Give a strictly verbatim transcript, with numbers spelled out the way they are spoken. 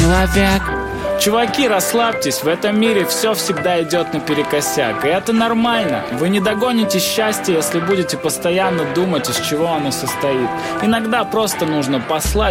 человек. Чуваки, расслабьтесь, в этом мире все всегда идет наперекосяк. И это нормально. Вы не догоните счастье, если будете постоянно думать, из чего оно состоит. Иногда просто нужно послать